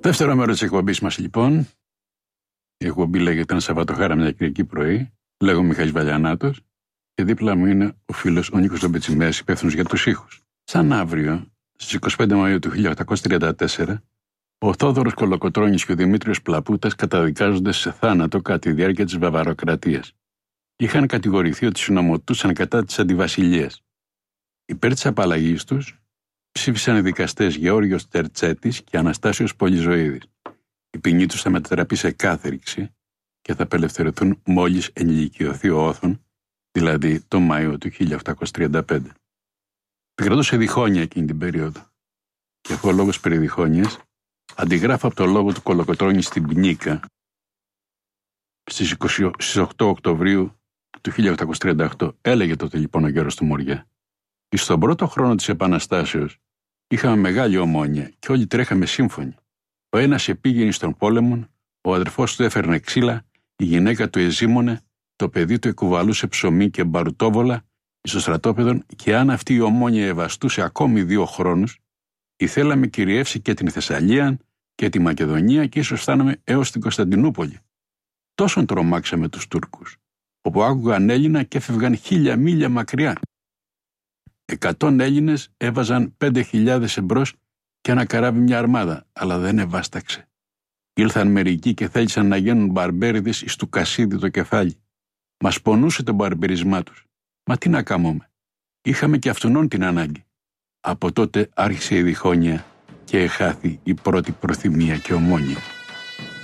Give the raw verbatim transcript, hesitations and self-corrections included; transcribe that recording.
Δεύτερο μέρος της εκπομπής μας, λοιπόν. Η εκπομπή λέγεται «Ένα Σαββατοχάρα μια Κυριακή πρωί». Λέγομαι Μιχάλης Βαλιανάτος και δίπλα μου είναι ο φίλος ο Νίκος Λομπετσιμέας, υπεύθυνος για τους ήχους. Σαν αύριο, στις είκοσι πέντε Μαΐου του χίλια οκτακόσια τριάντα τέσσερα, ο Θόδωρος Κολοκοτρώνης και ο Δημήτριος Πλαπούτας καταδικάζονται σε θάνατο κατά τη διάρκεια της Βαβαροκρατίας. Είχαν κατηγορηθεί ότι συνομωτούσαν κατά της αντιβασιλείας. Υπέρ της απαλλαγής τους ψήφισαν οι δικαστές Γεώργιος Τερτσέτης και Αναστάσιος Πολυζωίδης. Η ποινή τους θα μετατραπεί σε κάθριξη και θα απελευθερωθούν μόλις ενηλικιωθεί ο Όθων, δηλαδή το Μάιο του χίλια οκτακόσια τριάντα πέντε. Επικρατούσε διχόνοια εκείνη την περίοδο. Και αφού ο λόγος περί διχόνοιας, αντιγράφω από το λόγο του Κολοκοτρώνη στην Πνίκα στις, είκοσι, στις οκτώ Οκτωβρίου του χίλια οκτακόσια τριάντα οκτώ. Έλεγε τότε λοιπόν ο γέρος του Μοριά: «Εις στον πρώτο χρόνο της Επαναστάσεως είχαμε μεγάλη ομόνοια και όλοι τρέχαμε σύμφωνοι. Ο ένας επήγαινε στον πόλεμο, ο αδερφός του έφερνε ξύλα, η γυναίκα του εζήμωνε, το παιδί του εκουβαλούσε ψωμί και μπαρουτόβολα στο στρατόπεδο, και αν αυτή η ομόνοια ευαστούσε ακόμη δύο χρόνους, ήθελαμε κυριεύσει και την Θεσσαλία και τη Μακεδονία και ίσως φτάναμε έως την Κωνσταντινούπολη. Τόσον τρομάξαμε τους Τούρκους, όπου άκουγαν Έλληνα και έφευγαν χίλια μίλια μακριά. Εκατόν Έλληνες έβαζαν πέντε χιλιάδες εμπρός και ένα καράβι μια αρμάδα, αλλά δεν ευάσταξε. Ήλθαν μερικοί και θέλησαν να γίνουν μπαρμπέριδες εις του Κασίδη το κεφάλι. Μας πονούσε το μπαρμπερισμά τους. Μα τι να κάνουμε. Είχαμε και αυτονών την ανάγκη. Από τότε άρχισε η διχόνοια και εχάθη η πρώτη προθυμία και ομόνοια.